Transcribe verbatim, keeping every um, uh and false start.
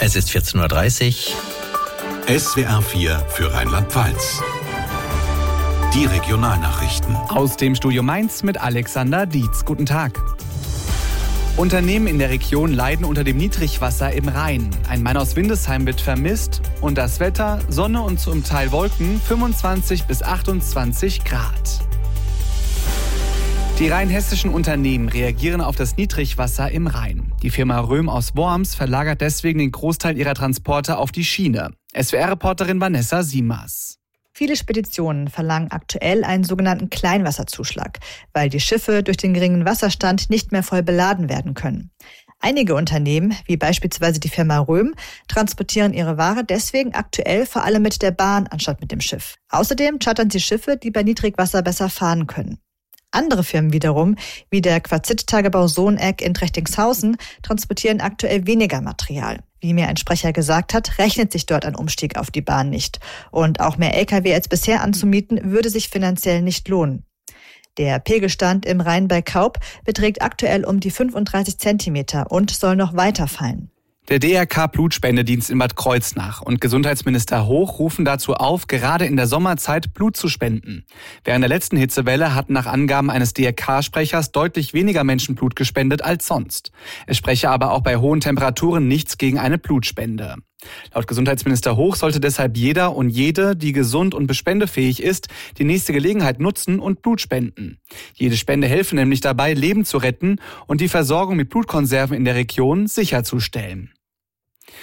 Es ist vierzehn Uhr dreißig. S W R vier für Rheinland-Pfalz. Die Regionalnachrichten. Aus dem Studio Mainz mit Alexander Dietz. Guten Tag. Unternehmen in der Region leiden unter dem Niedrigwasser im Rhein. Ein Mann aus Windesheim wird vermisst. Und das Wetter, Sonne und zum Teil Wolken, fünfundzwanzig bis achtundzwanzig Grad. Die rheinhessischen Unternehmen reagieren auf das Niedrigwasser im Rhein. Die Firma Röhm aus Worms verlagert deswegen den Großteil ihrer Transporte auf die Schiene. S W R-Reporterin Vanessa Siemers. Viele Speditionen verlangen aktuell einen sogenannten Kleinwasserzuschlag, weil die Schiffe durch den geringen Wasserstand nicht mehr voll beladen werden können. Einige Unternehmen, wie beispielsweise die Firma Röhm, transportieren ihre Ware deswegen aktuell vor allem mit der Bahn anstatt mit dem Schiff. Außerdem chartern sie Schiffe, die bei Niedrigwasser besser fahren können. Andere Firmen wiederum, wie der Quarzit-Tagebau Sohneck in Trechtingshausen, transportieren aktuell weniger Material. Wie mir ein Sprecher gesagt hat, rechnet sich dort ein Umstieg auf die Bahn nicht. Und auch mehr L K W als bisher anzumieten, würde sich finanziell nicht lohnen. Der Pegelstand im Rhein bei Kaub beträgt aktuell um die fünfunddreißig Zentimeter und soll noch weiter fallen. Der D R K-Blutspendedienst in Bad Kreuznach und Gesundheitsminister Hoch rufen dazu auf, gerade in der Sommerzeit Blut zu spenden. Während der letzten Hitzewelle hatten nach Angaben eines D R K-Sprechers deutlich weniger Menschen Blut gespendet als sonst. Es spreche aber auch bei hohen Temperaturen nichts gegen eine Blutspende. Laut Gesundheitsminister Hoch sollte deshalb jeder und jede, die gesund und bespendefähig ist, die nächste Gelegenheit nutzen und Blut spenden. Jede Spende helfe nämlich dabei, Leben zu retten und die Versorgung mit Blutkonserven in der Region sicherzustellen.